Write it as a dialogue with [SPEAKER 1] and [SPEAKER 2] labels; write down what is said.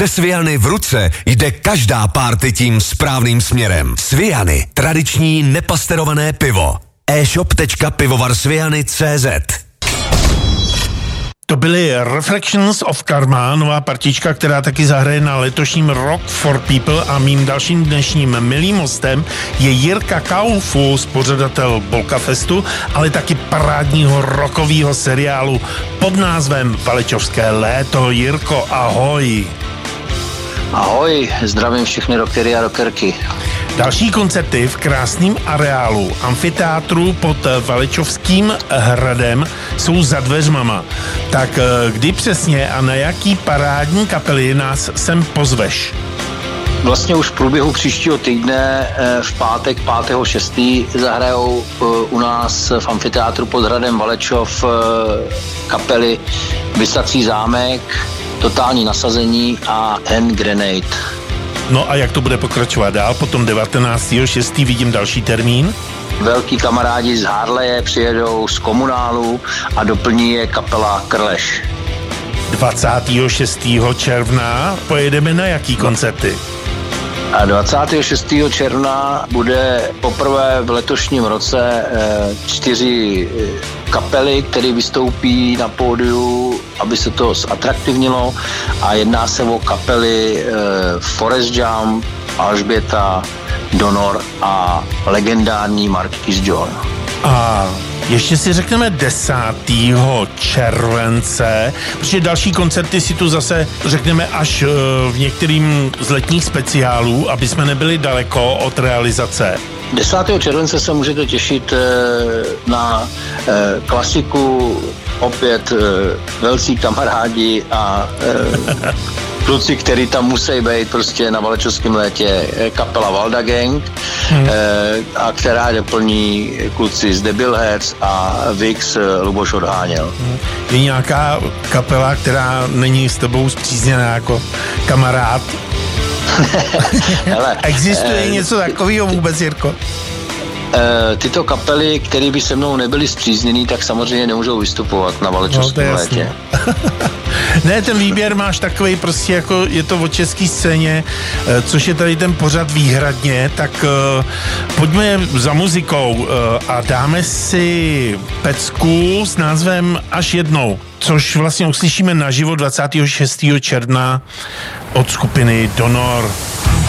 [SPEAKER 1] Se Sviany v ruce jde každá párty tím správným směrem. Sviany, tradiční nepasterované pivo. e-shop.pivovarsviany.cz.
[SPEAKER 2] To byly Reflections of Karma, nová partička, která taky zahraje na letošním Rock for People, a mým dalším dnešním milým hostem je Jirka Kaufus, pořadatel Bolkafestu, ale taky parádního rockového seriálu pod názvem Valečovské léto. Jirko, ahoj.
[SPEAKER 3] Ahoj, zdravím všechny rockery a rockerky.
[SPEAKER 2] Další koncerty v krásném areálu amfiteátru pod Valečovským hradem jsou za dveřmama. Tak kdy přesně a na jaký parádní kapely nás sem pozveš?
[SPEAKER 3] Vlastně už v průběhu příštího týdne v pátek 5.6. zahrajou u nás v amfiteátru pod hradem Valečov kapely Visací zámek, Totální nasazení a Hand Grenade.
[SPEAKER 2] No a jak to bude pokračovat dál? Potom 19.6. vidím další termín.
[SPEAKER 3] Velký kamarádi z Harleje přijedou z Komunálu a doplní je kapela Krleš.
[SPEAKER 2] 26. června pojedeme na jaký koncerty?
[SPEAKER 3] A 26. června bude poprvé v letošním roce 4 kapely, které vystoupí na pódiu, aby se to zatraktivnilo, a jedná se o kapely Forest Jump, Alžběta, Donor a legendární Marquis John.
[SPEAKER 2] A ještě si řekneme 10. července, protože další koncerty si tu zase řekneme až v některým z letních speciálů, aby jsme nebyli daleko od realizace.
[SPEAKER 3] 10. července se můžete těšit na klasiku, opět velcí kamarádi a kluci, který tam musí být prostě na Valečovském létě, kapela Valda Gang, a která doplní kluci z Debil Heads a Vix Luboš Odháněl.
[SPEAKER 2] Je nějaká kapela, která není s tebou spřízněná jako kamarád?
[SPEAKER 3] Hele,
[SPEAKER 2] existuje něco takového vůbec, Jirko?
[SPEAKER 3] Tyto kapely, které by se mnou nebyly spřízněný, tak samozřejmě nemůžou vystupovat na Valečovském létě.
[SPEAKER 2] Ne, ten výběr máš takovej prostě, jako je to o české scéně, což je tady ten pořad výhradně, tak pojďme za muzikou a dáme si pecku s názvem Až jednou, což vlastně uslyšíme naživo 26. června od skupiny Donor.